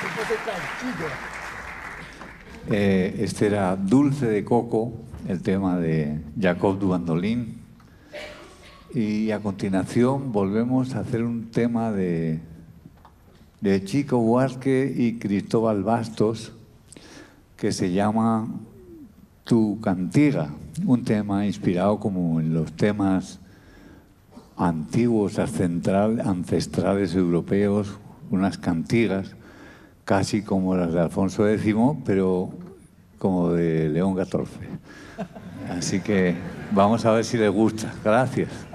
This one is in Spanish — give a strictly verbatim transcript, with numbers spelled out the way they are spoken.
Eh, este era Dulce de Coco, el tema de Jacob du Bandolin. Y a continuación volvemos a hacer un tema de, de Chico Buarque y Cristóbal Bastos, que se llama Tu Cantiga, un tema inspirado como en los temas antiguos, ancestral, ancestrales europeos, unas cantigas, casi como las de Alfonso décimo, pero como de León catorce. Así que vamos a ver si les gusta. Gracias.